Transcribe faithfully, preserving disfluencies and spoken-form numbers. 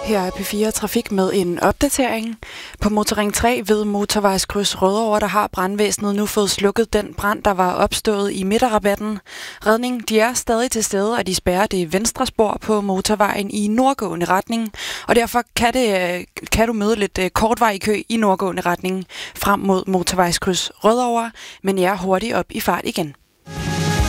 Her er P fire Trafik med en opdatering. På Motorring tre ved motorvejskryds Rødovre, der har brandvæsenet nu fået slukket den brand, der var opstået i midterrabatten. Redning, de er stadig til stede, og de spærrer det venstre spor på motorvejen i nordgående retning. Og derfor kan, det, kan du møde lidt kortvej i kø i nordgående retning frem mod motorvejskryds Rødovre, men jeg er hurtigt op i fart igen.